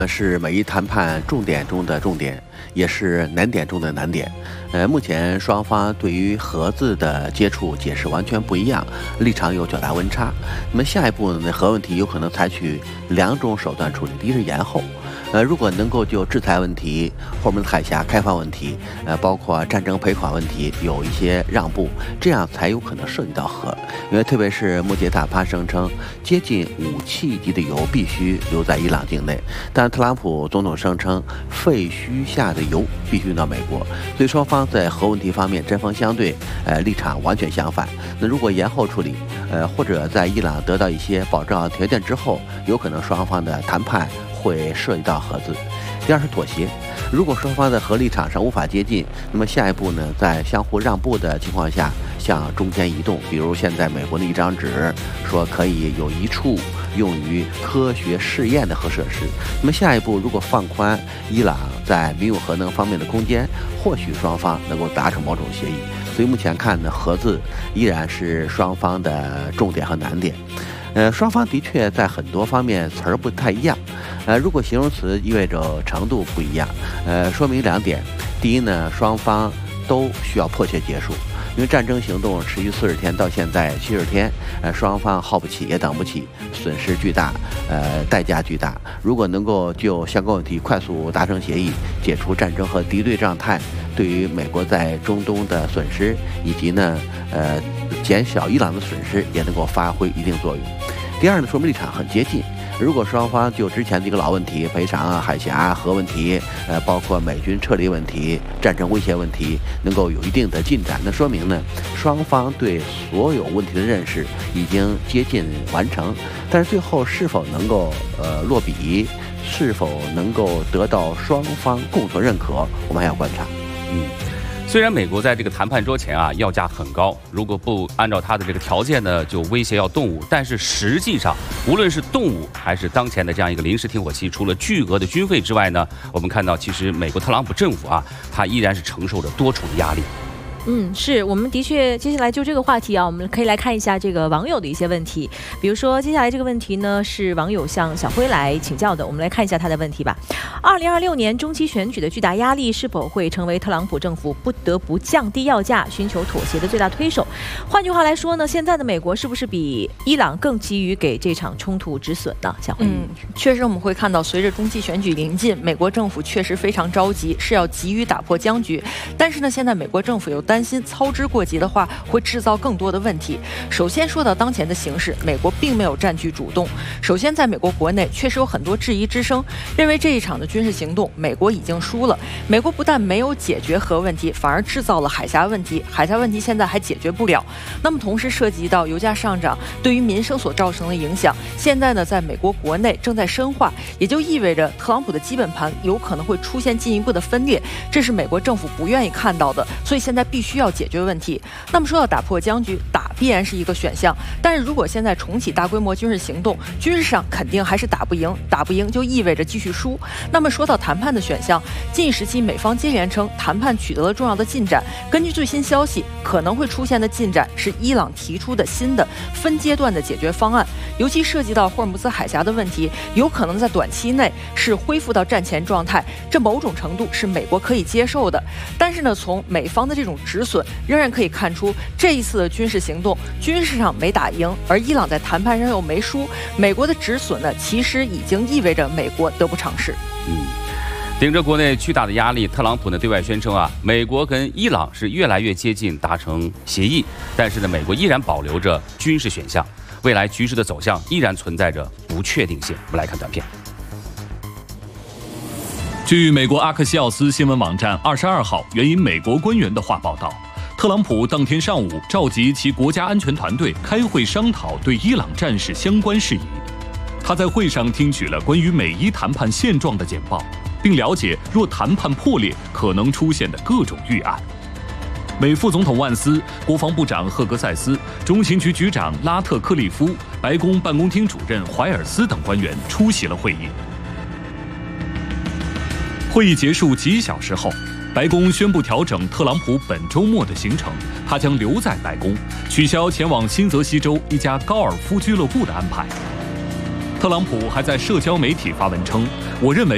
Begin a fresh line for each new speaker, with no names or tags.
是美伊谈判重点中的重点，也是难点中的难点。目前双方对于核字的接触解释完全不一样，立场有较大温差。那么下一步呢，核问题有可能采取2种手段处理，第一是延后。如果能够就制裁问题、霍尔木兹海峡开放问题，包括战争赔款问题有一些让步，这样才有可能涉及到核。因为特别是目前谈判声称，接近武器级的油必须留在伊朗境内，但特朗普总统声称废墟下的油必须运到美国，所以双方在核问题方面针锋相对，立场完全相反。那如果延后处理，或者在伊朗得到一些保障条件之后，有可能双方的谈判会涉及到核字。第二是妥协，如果双方的核立场上无法接近，那么下一步呢，在相互让步的情况下向中间移动，比如现在美国的一张纸说可以有一处用于科学试验的核设施，那么下一步如果放宽伊朗在民用核能方面的空间，或许双方能够达成某种协议。所以目前看呢，核字依然是双方的重点和难点。双方的确在很多方面词儿不太一样，如果形容词意味着程度不一样，说明2点。第一呢，双方都需要迫切结束，因为战争行动持续40天到现在70天，双方耗不起也等不起，损失巨大，代价巨大。如果能够就相关问题快速达成协议，解除战争和敌对状态，对于美国在中东的损失，以及呢，减小伊朗的损失，也能够发挥一定作用。第二呢，说明立场很接近。如果双方就之前的一个老问题，赔偿啊、海峡核问题，包括美军撤离问题、战争威胁问题，能够有一定的进展，那说明呢，双方对所有问题的认识已经接近完成。但是最后是否能够落笔，是否能够得到双方共同认可，我们还要观察。
虽然美国在这个谈判桌前要价很高，如果不按照他的这个条件呢，就威胁要动武。但是实际上，无论是动武还是当前的这样一个临时停火期，除了巨额的军费之外呢，我们看到其实美国特朗普政府他依然是承受着多重的压力。
是我们的确，接下来就这个话题我们可以来看一下这个网友的一些问题。比如说，接下来这个问题呢，是网友向小辉来请教的，我们来看一下他的问题吧。2026年中期选举的巨大压力是否会成为特朗普政府不得不降低要价、寻求妥协的最大推手？换句话来说呢，现在的美国是不是比伊朗更急于给这场冲突止损呢？小辉，
确实我们会看到，随着中期选举临近，美国政府确实非常着急，是要急于打破僵局。但是呢，现在美国政府有担心操之过急的话会制造更多的问题。首先说到当前的形势，美国并没有占据主动。首先，在美国国内确实有很多质疑之声，认为这一场的军事行动美国已经输了。美国不但没有解决核问题，反而制造了海峡问题，海峡问题现在还解决不了。那么同时涉及到油价上涨对于民生所造成的影响，现在呢，在美国国内正在深化，也就意味着特朗普的基本盘有可能会出现进一步的分裂，这是美国政府不愿意看到的，所以现在必须要解决问题。那么说到打破僵局，打必然是一个选项，但是如果现在重启大规模军事行动，军事上肯定还是打不赢，打不赢就意味着继续输。那么说到谈判的选项，近时期美方接连称谈判取得了重要的进展，根据最新消息，可能会出现的进展是伊朗提出的新的分阶段的解决方案，尤其涉及到霍尔木兹海峡的问题，有可能在短期内是恢复到战前状态，这某种程度是美国可以接受的。但是呢，从美方的这种止损，仍然可以看出这一次的军事行动，军事上没打赢，而伊朗在谈判上又没输，美国的止损呢，其实已经意味着美国得不偿失。
顶着国内巨大的压力，特朗普呢对外宣称美国跟伊朗是越来越接近达成协议，但是呢，美国依然保留着军事选项，未来局势的走向依然存在着不确定性。我们来看短片。
据美国阿克西奥斯新闻网站22号援引美国官员的话报道，特朗普当天上午召集其国家安全团队开会商讨对伊朗战事相关事宜。他在会上听取了关于美伊谈判现状的简报，并了解若谈判破裂可能出现的各种预案。美副总统万斯、国防部长赫格塞斯、中情局局长拉特克利夫、白宫办公厅主任怀尔斯等官员出席了会议。会议结束几小时后，白宫宣布调整特朗普本周末的行程，他将留在白宫，取消前往新泽西州一家高尔夫俱乐部的安排。特朗普还在社交媒体发文称：“我认为